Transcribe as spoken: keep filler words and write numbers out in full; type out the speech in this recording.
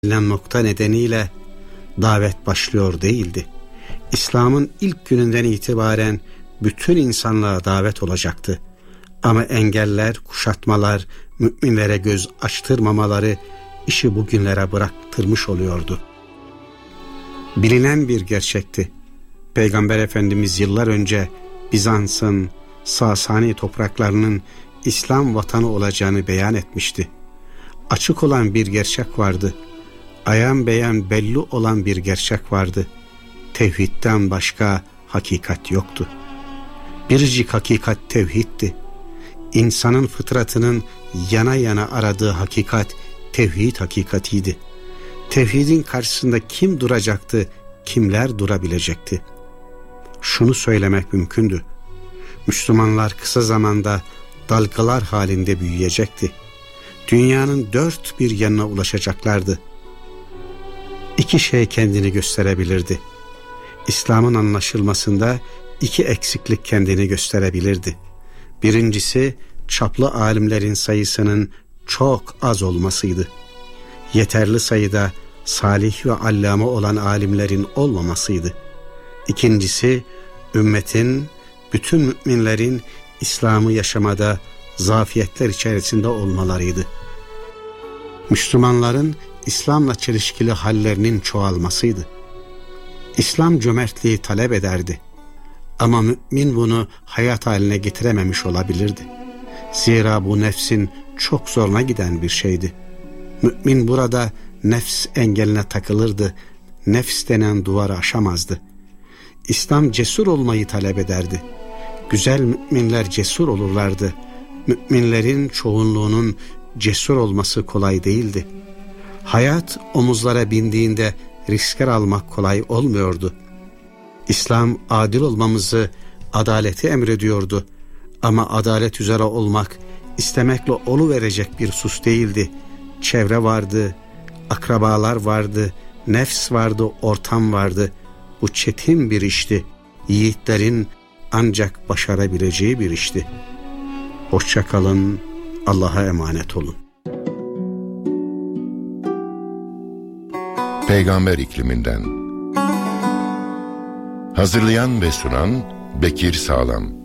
gelinen nokta nedeniyle davet başlıyor değildi. İslam'ın ilk gününden itibaren bütün insanlığa davet olacaktı. Ama engeller, kuşatmalar, müminlere göz açtırmamaları işi bugünlere bıraktırmış oluyordu. Bilinen bir gerçekti. Peygamber Efendimiz yıllar önce Bizans'ın, Sasani topraklarının İslam vatanı olacağını beyan etmişti. Açık olan bir gerçek vardı. Ayan beyan belli olan bir gerçek vardı. Tevhidden başka hakikat yoktu. Biricik hakikat tevhiddi. İnsanın fıtratının yana yana aradığı hakikat tevhid hakikatiydi. Tevhidin karşısında kim duracaktı, kimler durabilecekti? Şunu söylemek mümkündü. Müslümanlar kısa zamanda dalgalar halinde büyüyecekti. Dünyanın dört bir yanına ulaşacaklardı. İki şey kendini gösterebilirdi. İslam'ın anlaşılmasında iki eksiklik kendini gösterebilirdi. Birincisi, çaplı alimlerin sayısının çok az olmasıydı. Yeterli sayıda salih ve allame olan alimlerin olmamasıydı. İkincisi, ümmetin, bütün müminlerin İslam'ı yaşamada zafiyetler içerisinde olmalarıydı. Müslümanların İslam'la çelişkili hallerinin çoğalmasıydı. İslam cömertliği talep ederdi. Ama mümin bunu hayat haline getirememiş olabilirdi. Zira bu nefsin çok zoruna giden bir şeydi. Mümin burada nefs engeline takılırdı. Nefs denen duvarı aşamazdı. İslam cesur olmayı talep ederdi. Güzel müminler cesur olurlardı. Müminlerin çoğunluğunun cesur olması kolay değildi. Hayat omuzlara bindiğinde riskler almak kolay olmuyordu. İslam adil olmamızı, adaleti emrediyordu. Ama adalet üzere olmak istemekle oluverecek bir sus değildi. Çevre vardı, akrabalar vardı, nefs vardı, ortam vardı. Bu çetin bir işti. Yiğitlerin ancak başarabileceği bir işti. Hoşça kalın, Allah'a emanet olun. Peygamber ikliminden. Hazırlayan ve sunan Bekir Sağlam.